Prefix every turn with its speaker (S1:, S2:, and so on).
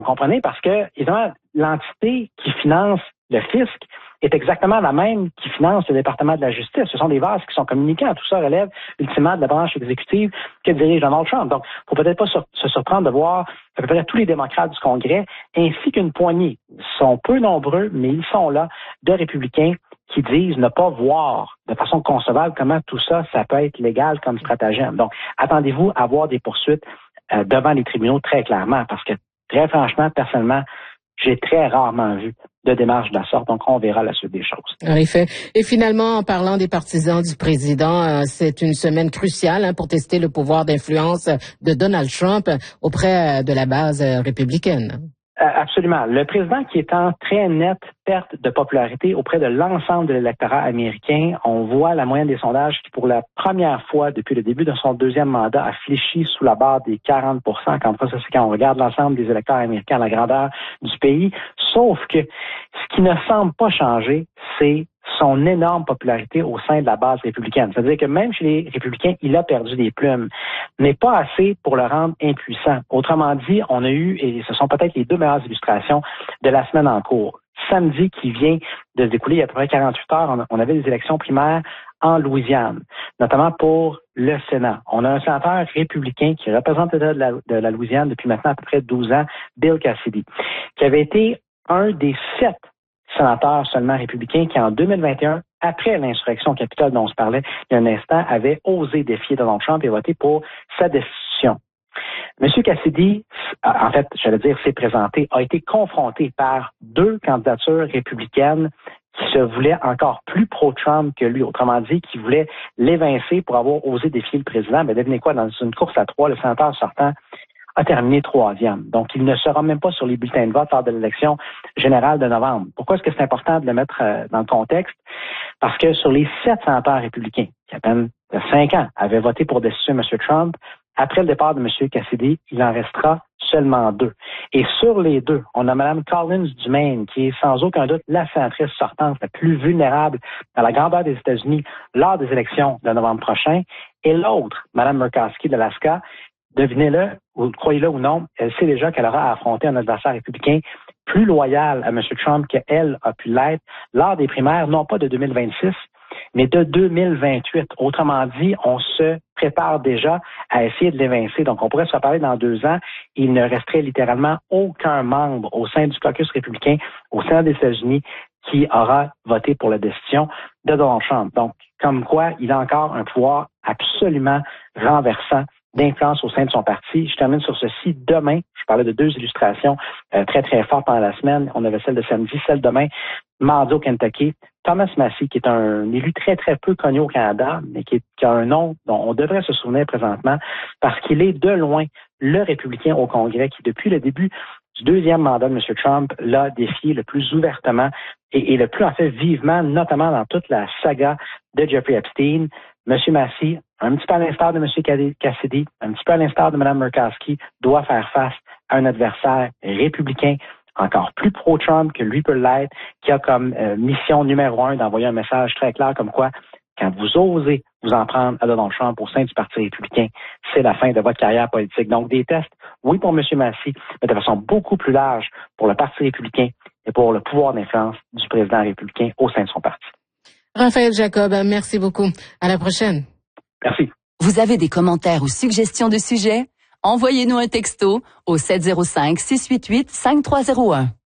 S1: Vous comprenez? Parce que, évidemment, l'entité qui finance le fisc est exactement la même qui finance le département de la justice. Ce sont des vases qui sont communicants. Tout ça relève ultimement de la branche exécutive que dirige Donald Trump. Donc, il ne faut peut-être pas se surprendre de voir à peu près tous les démocrates du Congrès, ainsi qu'une poignée, sont peu nombreux, mais ils sont là, de républicains qui disent ne pas voir de façon concevable comment tout ça, ça peut être légal comme stratagème. Donc, attendez-vous à voir des poursuites devant les tribunaux très clairement, parce que très franchement, personnellement, j'ai très rarement vu de démarche de la sorte. Donc, on verra la suite des choses.
S2: En effet. Et finalement, en parlant des partisans du président, c'est une semaine cruciale pour tester le pouvoir d'influence de Donald Trump auprès de la base républicaine.
S1: Absolument. Le président qui est en très nette perte de popularité auprès de l'ensemble de l'électorat américain, on voit la moyenne des sondages qui, pour la première fois depuis le début de son deuxième mandat, a fléchi sous la barre des 40 quand on regarde l'ensemble des électeurs américains à la grandeur du pays. Sauf que ce qui ne semble pas changer, c'est son énorme popularité au sein de la base républicaine. C'est-à-dire que même chez les républicains, il a perdu des plumes, mais pas assez pour le rendre impuissant. Autrement dit, on a eu, et ce sont peut-être les deux meilleures illustrations de la semaine en cours. Samedi qui vient de se découler, il y a à peu près 48 heures, on avait des élections primaires en Louisiane, notamment pour le Sénat. On a un sénateur républicain qui représente l'État de la Louisiane depuis maintenant à peu près 12 ans, Bill Cassidy, qui avait été un des 7 sénateur seulement républicain qui, en 2021, après l'insurrection au Capitole dont on se parlait il y a un instant, avait osé défier Donald Trump et voter pour sa destitution. M. Cassidy, en fait, j'allais dire, s'est présenté, a été confronté par deux candidatures républicaines qui se voulaient encore plus pro-Trump que lui. Autrement dit, qui voulaient l'évincer pour avoir osé défier le président. Mais devinez quoi, dans une course à 3, le sénateur sortant a terminé 3e. Donc, il ne sera même pas sur les bulletins de vote lors de l'élection générale de novembre. Pourquoi est-ce que c'est important de le mettre dans le contexte? Parce que sur les 7 sénateurs républicains, qui à peine 5 ans avaient voté pour destituer M. Trump, après le départ de M. Cassidy, il en restera seulement 2. Et sur les 2, on a Mme Collins du Maine, qui est sans aucun doute la sénatrice sortante la plus vulnérable à la grandeur des États-Unis lors des élections de novembre prochain, et l'autre, Mme Murkowski de l'Alaska. Devinez-le, ou croyez-le ou non, elle sait déjà qu'elle aura à affronter un adversaire républicain plus loyal à M. Trump qu'elle a pu l'être lors des primaires, non pas de 2026, mais de 2028. Autrement dit, on se prépare déjà à essayer de l'évincer. Donc, on pourrait se reparler dans 2 ans. Il ne resterait littéralement aucun membre au sein du caucus républicain au sein des États-Unis qui aura voté pour la destitution de Donald Trump. Donc, comme quoi, il a encore un pouvoir absolument renversant d'influence au sein de son parti. Je termine sur ceci. Demain, je parlais de 2 illustrations très, très fortes pendant la semaine. On avait celle de samedi, celle de demain, mardi au Kentucky. Thomas Massie, qui est un élu très, très peu connu au Canada, mais qui a un nom dont on devrait se souvenir présentement, parce qu'il est de loin le républicain au Congrès qui, depuis le début du 2e mandat de M. Trump, l'a défié le plus ouvertement et le plus, en fait, vivement, notamment dans toute la saga de Jeffrey Epstein. M. Massie, un petit peu à l'instar de M. Cassidy, un petit peu à l'instar de Mme Murkowski, doit faire face à un adversaire républicain encore plus pro-Trump que lui peut l'être, qui a comme mission numéro 1 d'envoyer un message très clair comme quoi, quand vous osez vous en prendre à Donald Trump au sein du Parti républicain, c'est la fin de votre carrière politique. Donc, des tests, oui pour M. Massie, mais de façon beaucoup plus large pour le Parti républicain et pour le pouvoir d'influence du président républicain au sein de son parti.
S2: Raphaël Jacob, merci beaucoup. À la prochaine.
S1: Merci.
S3: Vous avez des commentaires ou suggestions de sujets? Envoyez-nous un texto au 705-688-5301.